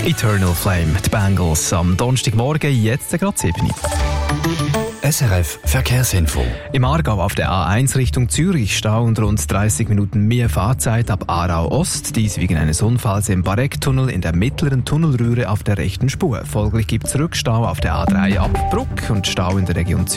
Eternal Flame, die Bangles am Donnerstagmorgen, jetzt gerade 7. SRF Verkehrsinfo. Im Aargau auf der A1 Richtung Zürich Stau und rund 30 Minuten mehr Fahrzeit ab Aarau Ost. Dies wegen eines Unfalls im Barecktunnel in der mittleren Tunnelröhre auf der rechten Spur. Folglich gibt es Rückstau auf der A3 ab Bruck und Stau in der Region Zürich.